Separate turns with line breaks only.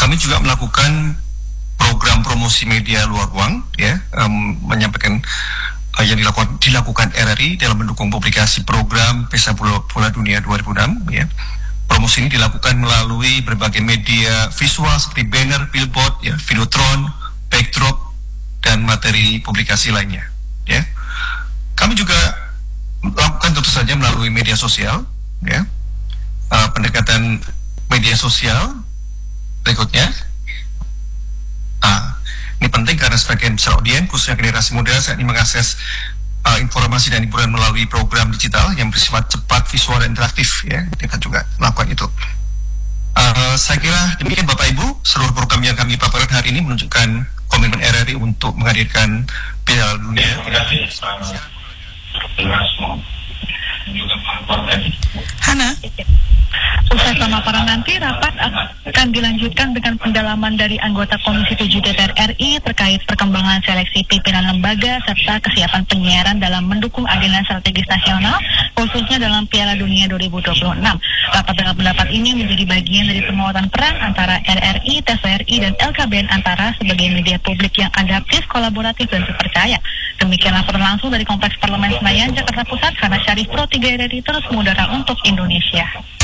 Kami juga melakukan program promosi media luar ruang, ya, menyampaikan yang dilakukan RRI dalam mendukung publikasi program Pesta Bola Dunia 2006. Ya. Promosi ini dilakukan melalui berbagai media visual seperti banner, billboard, ya, videotron, backdrop, dan materi publikasi lainnya. Ya. Kami juga melakukan tentu saja melalui media sosial, ya, pendekatan media sosial berikutnya. Ini penting karena sebagian besar audiens, khususnya generasi muda, saat ini mengakses informasi dan hiburan melalui program digital yang bersifat cepat, visual, dan interaktif. Ya, kita juga melakukan itu. Saya kira demikian Bapak Ibu, seluruh program yang kami paparkan hari ini menunjukkan komitmen RRI untuk menghadirkan Piala Dunia.
Hana, usai pemaparan nanti, rapat akan dilanjutkan dengan pendalaman dari anggota Komisi 7 DPR RI terkait perkembangan seleksi pimpinan lembaga serta kesiapan penyiaran dalam mendukung agenda strategis nasional, khususnya dalam Piala Dunia 2026. Rapat dengan pendapat ini menjadi bagian dari penguatan peran antara RRI, TVRI, dan LKBN Antara sebagai media publik yang adaptif, kolaboratif, dan terpercaya. Demikian laporan langsung dari Kompleks Parlemen Senayan, Jakarta Pusat, Hana Syarif, Pro 3 RRI, terus mengudara untuk Indonesia.